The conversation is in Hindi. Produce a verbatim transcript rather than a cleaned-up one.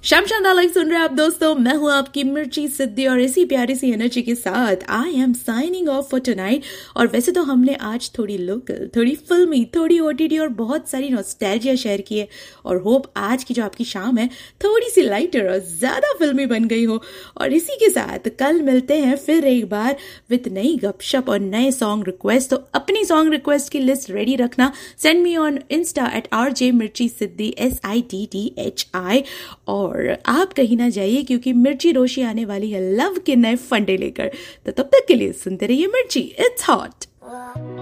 शाम शानदार लाइव सुन रहे हैं आप दोस्तों, मैं हूं आपकी मिर्ची सिद्धि और इसी प्यारी सी एनर्जी के साथ I am signing off for tonight. और वैसे तो हमने आज थोड़ी लोकल, थोड़ी फिल्मी, थोड़ी ओटीटी और बहुत सारी नॉस्टैल्जिया शेयर की है और होप आज की जो आपकी शाम है थोड़ी सी लाइटर और ज्यादा फिल्मी बन गई हो। और इसी के साथ कल मिलते हैं फिर एक बार विद नई गपशप और नए सॉन्ग रिक्वेस्ट। तो अपनी सॉन्ग रिक्वेस्ट की लिस्ट रेडी रखना, send me on Insta eight R J मिर्ची सिद्धि S I T T H I. और आप कहीं ना जाइए क्योंकि मिर्ची रोशी आने वाली है लव के नए फंडे लेकर। तो तब तक के लिए सुनते रहिए मिर्ची, इट्स हॉट।